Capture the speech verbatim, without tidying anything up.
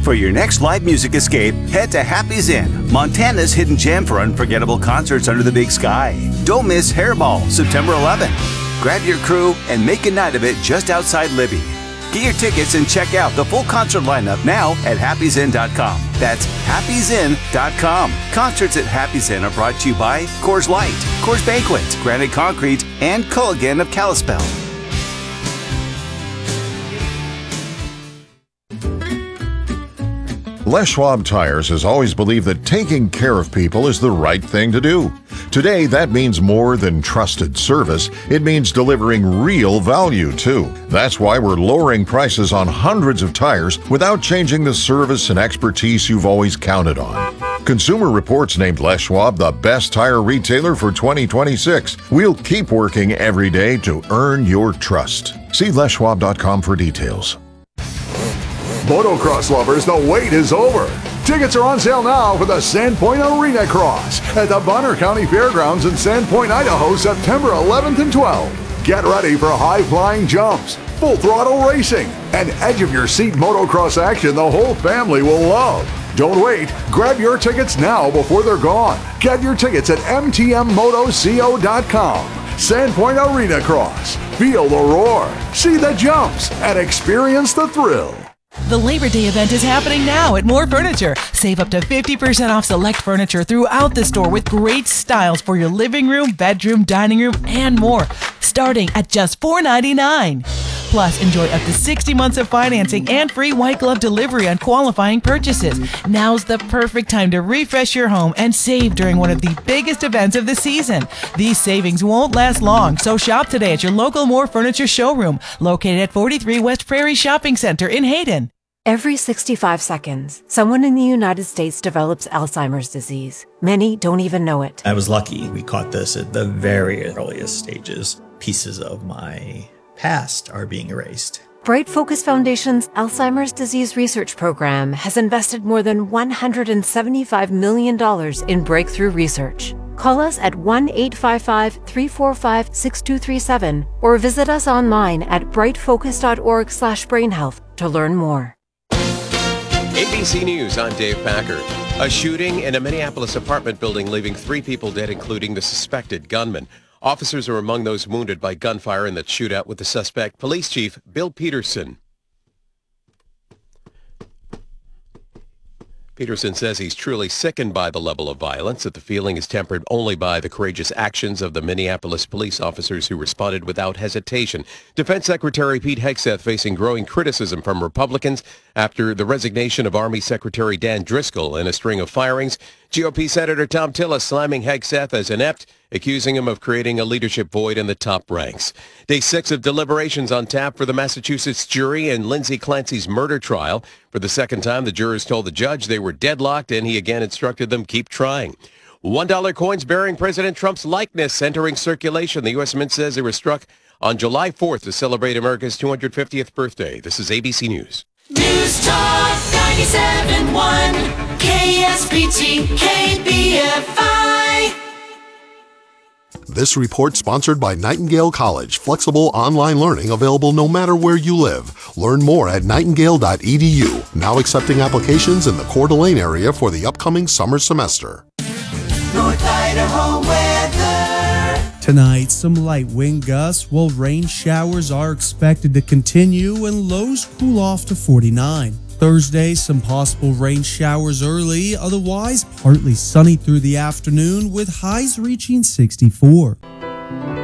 For your next live music escape, head to Happy's Inn, Montana's hidden gem for unforgettable concerts under the big sky. Don't miss Hairball, September eleventh. Grab your crew and make a night of it just outside Libby. Get your tickets and check out the full concert lineup now at happy's inn dot com. That's happy's inn dot com. Concerts at Happy's Inn are brought to you by Coors Light, Coors Banquet, Granite Concrete, and Culligan of Kalispell. Les Schwab Tires has always believed that taking care of people is the right thing to do. Today, that means more than trusted service. It means delivering real value, too. That's why we're lowering prices on hundreds of tires without changing the service and expertise you've always counted on. Consumer Reports named Les Schwab the best tire retailer for twenty twenty-six. We'll keep working every day to earn your trust. See les schwab dot com for details. Motocross lovers, the wait is over. Tickets are on sale now for the Sandpoint Arena Cross at the Bonner County Fairgrounds in Sandpoint, Idaho, September eleventh and twelfth. Get ready for high-flying jumps, full throttle racing, and edge-of-your-seat motocross action the whole family will love. Don't wait. Grab your tickets now before they're gone. Get your tickets at m t m moto co dot com. Sandpoint Arena Cross. Feel the roar, see the jumps, and experience the thrill. The Labor Day event is happening now at More Furniture. Save up to fifty percent off select furniture throughout the store with great styles for your living room, bedroom, dining room, and more, starting at just four ninety-nine. Plus, enjoy up to sixty months of financing and free white glove delivery on qualifying purchases. Now's the perfect time to refresh your home and save during one of the biggest events of the season. These savings won't last long, so shop today at your local More Furniture showroom, located at forty-three West Prairie Shopping Center in Hayden. Every sixty-five seconds, someone in the United States develops Alzheimer's disease. Many don't even know it. I was lucky. We caught this at the very earliest stages. Pieces of my past are being erased. Bright Focus Foundation's Alzheimer's Disease Research Program has invested more than one hundred seventy-five million dollars in breakthrough research. Call us at one eight five five, three four five, six two three seven or visit us online at bright focus dot org slash brain health to learn more. A B C News, I'm Dave Packer. A shooting in a Minneapolis apartment building leaving three people dead, including the suspected gunman. Officers are among those wounded by gunfire in that shootout with the suspect. Police Chief Bill Peterson. Peterson says he's truly sickened by the level of violence, that the feeling is tempered only by the courageous actions of the Minneapolis police officers who responded without hesitation. Defense Secretary Pete Hegseth facing growing criticism from Republicans after the resignation of Army Secretary Dan Driscoll in a string of firings. G O P Senator Tom Tillis slamming Hegseth as inept, accusing him of creating a leadership void in the top ranks. Day six of deliberations on tap for the Massachusetts jury in Lindsay Clancy's murder trial. For the second time, the jurors told the judge they were deadlocked, and he again instructed them keep trying. One dollar coins bearing President Trump's likeness entering circulation. The U S Mint says they were struck on July fourth to celebrate America's two hundred fiftieth birthday. This is A B C News. News Talk ninety-seven point one, K S B T, K B F I. This report sponsored by Nightingale College. Flexible online learning available no matter where you live. Learn more at nightingale dot e d u. Now accepting applications in the Coeur d'Alene area for the upcoming summer semester. North Idaho weather. Tonight, some light wind gusts, while rain showers are expected to continue and lows cool off to forty-nine. Thursday, some possible rain showers early, otherwise partly sunny through the afternoon with highs reaching sixty-four.